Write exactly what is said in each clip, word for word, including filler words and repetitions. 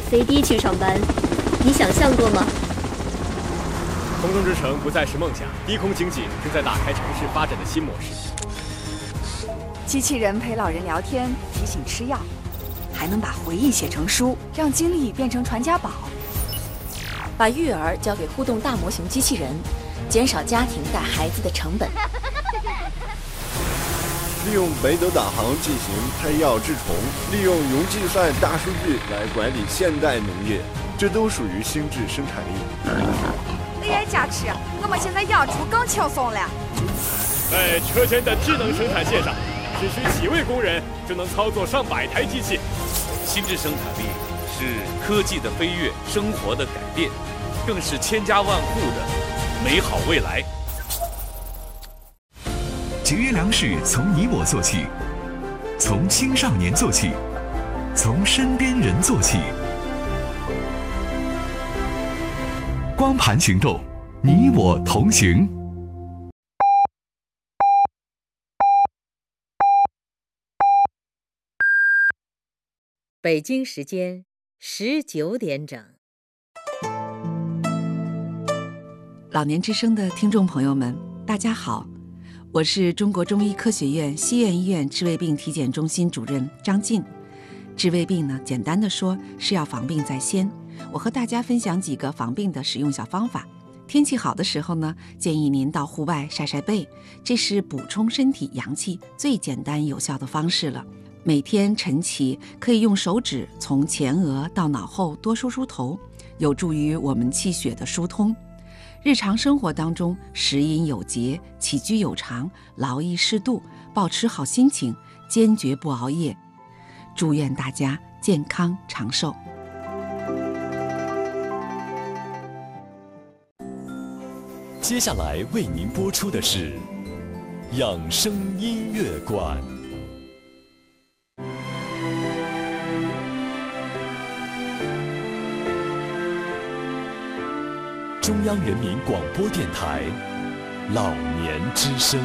飞的去上班，你想象过吗？ 空中之城不再是梦想，低空经济正在打开城市发展的新模式。 机器人陪老人聊天，提醒吃药，还能把回忆写成书，让经历变成传家宝。 把育儿交给互动大模型机器人，减少家庭带孩子的成本。 利用北斗导航进行胎药治虫，利用云计算大数据来管理现代农业，这都属于心智生产力。 A I 加持，我们现在养猪更轻松了。 在车间的智能生产线上，只需几位工人就能操作上百台机器。 心智生产力是科技的飞跃，生活的改变，更是千家万户的美好未来。 节约粮食从你我做起，从青少年做起，从身边人做起。光盘行动，你我同行。 北京时间十九点整。 老年之声的听众朋友们，大家好，我是中国中医科学院西苑医院治胃病体检中心主任张晋。治胃病呢，简单的说是要防病在先。我和大家分享几个防病的使用小方法。天气好的时候呢，建议您到户外晒晒背，这是补充身体阳气最简单有效的方式了。每天晨起可以用手指从前额到脑后多梳梳头，有助于我们气血的疏通。日常生活当中，食饮有节，起居有常，劳逸适度，保持好心情，坚决不熬夜。祝愿大家健康长寿。 接下来为您播出的是养生音乐馆。中央人民广播电台老年之声。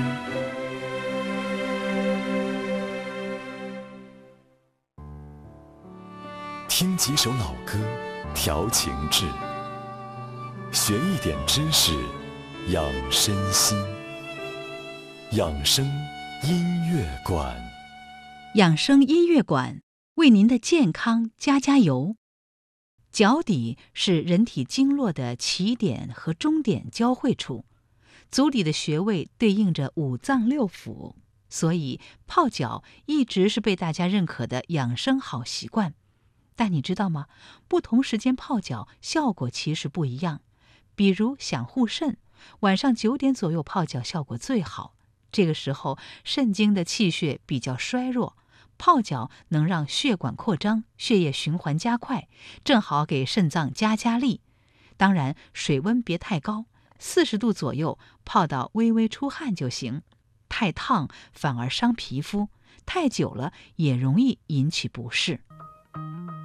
听几首老歌，调情志，学一点知识，养身心。养生音乐馆， 养生音乐馆为您的健康加加油。脚底是人体经络的起点和终点交汇处，足底的穴位对应着五脏六腑，所以泡脚一直是被大家认可的养生好习惯。但你知道吗？不同时间泡脚效果其实不一样。比如想护肾，晚上九点左右泡脚效果最好。这个时候肾经的气血比较衰弱，泡脚能让血管扩张，血液循环加快，正好给肾脏加加力。当然，水温别太高，四十度左右，泡到微微出汗就行。太烫反而伤皮肤，太久了也容易引起不适。